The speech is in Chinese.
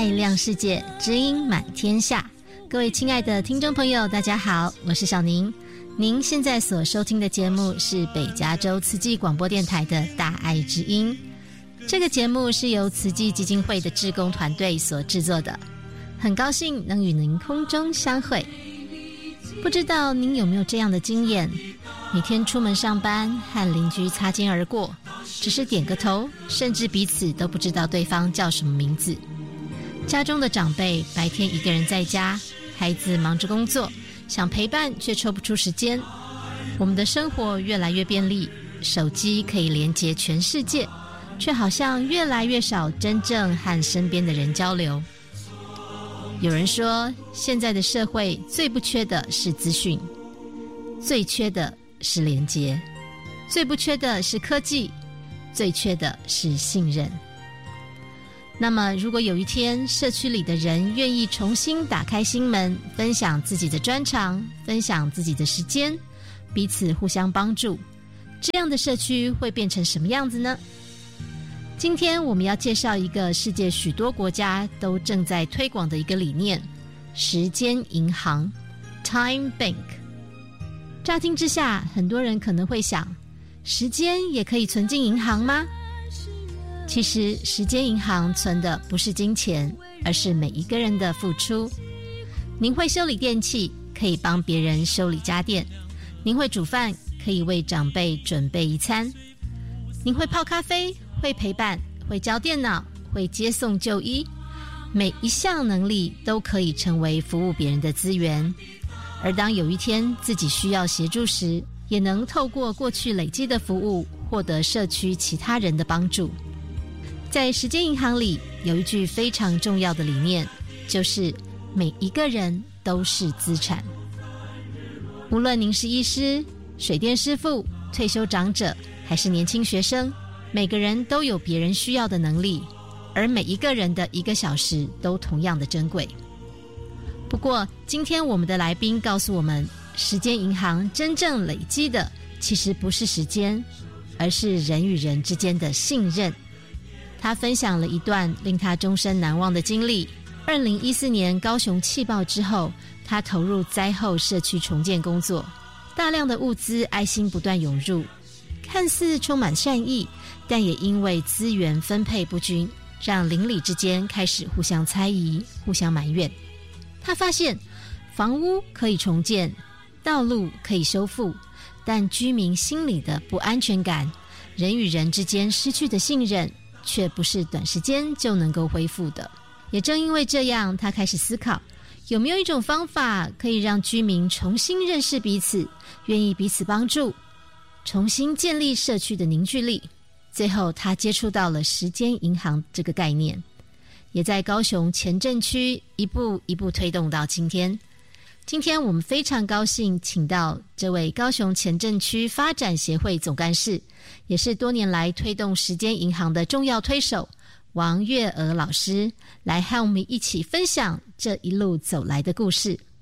爱亮世界，知音满天下。各位亲爱的听众朋友，大家好，我是小宁。您现在所收听的节目是北加州慈济广播电台的大爱之音。这个节目是由慈济基金会的志工团队所制作的，很高兴能与您空中相会。不知道您有没有这样的经验，每天出门上班和邻居擦肩而过，只是点个头，甚至彼此都不知道对方叫什么名字。家中的长辈白天一个人在家，孩子忙着工作，想陪伴却抽不出时间。我们的生活越来越便利，手机可以连接全世界，却好像越来越少真正和身边的人交流。有人说，现在的社会最不缺的是资讯，最缺的是连结，最不缺的是科技，最缺的是信任。那么如果有一天社区里的人愿意重新打开心门，分享自己的专长，分享自己的时间，彼此互相帮助，这样的社区会变成什么样子呢？今天我们要介绍一个世界许多国家都正在推广的一个理念，时间银行 Time Bank。 乍听之下，很多人可能会想，时间也可以存进银行吗？其实时间银行存的不是金钱，而是每一个人的付出。您会修理电器，可以帮别人修理家电；您会煮饭，可以为长辈准备一餐；您会泡咖啡，会陪伴，会教电脑，会接送就医。每一项能力都可以成为服务别人的资源，而当有一天自己需要协助时，也能透过过去累积的服务，获得社区其他人的帮助。在时间银行里有一句非常重要的理念，就是每一个人都是资产。无论您是医师、水电师傅、退休长者，还是年轻学生，每个人都有别人需要的能力，而每一个人的1个小时都同样的珍贵。不过今天我们的来宾告诉我们，时间银行真正累积的其实不是时间，而是人与人之间的信任。他分享了一段令他终身难忘的经历。2014年高雄气爆之后，他投入灾后社区重建工作，大量的物资爱心不断涌入，看似充满善意，但也因为资源分配不均，让邻里之间开始互相猜疑，互相埋怨。他发现房屋可以重建，道路可以修复，但居民心里的不安全感，人与人之间失去的信任，却不是短时间就能够恢复的。也正因为这样，他开始思考，有没有一种方法可以让居民重新认识彼此，愿意彼此帮助，重新建立社区的凝聚力。最后他接触到了时间银行这个概念，也在高雄前镇区一步一步推动到今天。今天我们非常高兴请到这位高雄前镇区发展协会总干事，也是多年来推动时间银行的重要推手王月娥老师，来和我们一起分享这一路走来的故事。